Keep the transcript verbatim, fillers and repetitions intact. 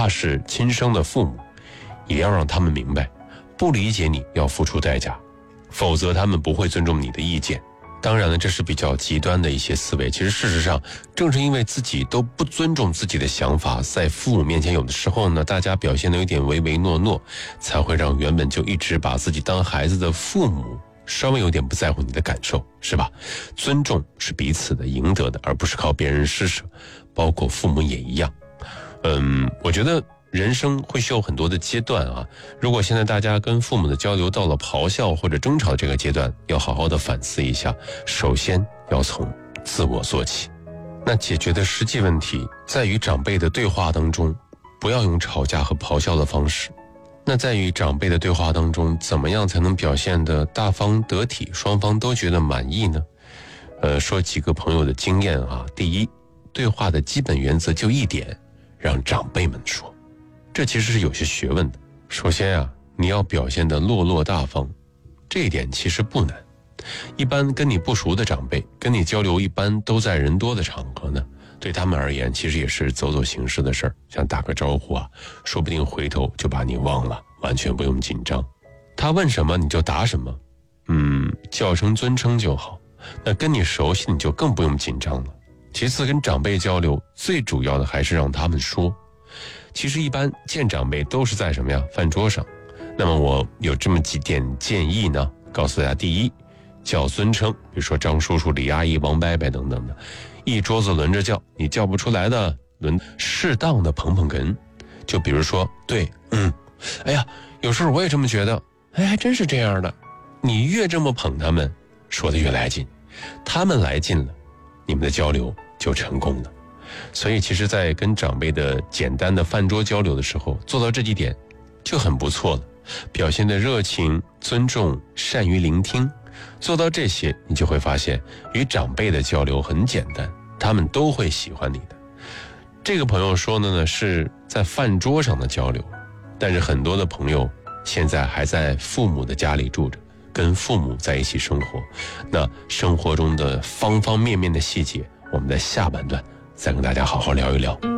怕是亲生的父母，也要让他们明白，不理解你要付出代价，否则他们不会尊重你的意见。当然了，这是比较极端的一些思维。其实事实上，正是因为自己都不尊重自己的想法，在父母面前有的时候呢，大家表现得有点唯唯诺诺，才会让原本就一直把自己当孩子的父母稍微有点不在乎你的感受，是吧？尊重是彼此的赢得的，而不是靠别人施舍，包括父母也一样。嗯，我觉得人生会需要很多的阶段啊，如果现在大家跟父母的交流到了咆哮或者争吵这个阶段，要好好的反思一下，首先要从自我做起。那解决的实际问题在于长辈的对话当中，不要用吵架和咆哮的方式。那在于长辈的对话当中，怎么样才能表现得大方得体，双方都觉得满意呢？呃，说几个朋友的经验啊。第一，对话的基本原则就一点，让长辈们说。这其实是有些学问的。首先啊，你要表现得落落大方，这一点其实不难。一般跟你不熟的长辈，跟你交流一般都在人多的场合呢，对他们而言其实也是走走形式的事儿，像打个招呼啊，说不定回头就把你忘了，完全不用紧张。他问什么你就答什么，嗯，叫声尊称就好。那跟你熟悉你就更不用紧张了。其次，跟长辈交流最主要的还是让他们说。其实一般见长辈都是在什么呀？饭桌上。那么我有这么几点建议呢，告诉大家。第一，叫尊称，比如说张叔叔、李阿姨、王伯伯等等的，一桌子轮着叫，你叫不出来的轮适当的捧捧哏。就比如说，对，嗯，哎呀，有时候我也这么觉得，哎，还真是这样的。你越这么捧他们，说的越来劲，他们来劲了，你们的交流就成功了。所以其实在跟长辈的简单的饭桌交流的时候，做到这几点就很不错了。表现的热情、尊重、善于聆听，做到这些，你就会发现与长辈的交流很简单，他们都会喜欢你的。这个朋友说的呢，是在饭桌上的交流，但是很多的朋友现在还在父母的家里住着，跟父母在一起生活，那生活中的方方面面的细节，我们在下半段再跟大家好好聊一聊。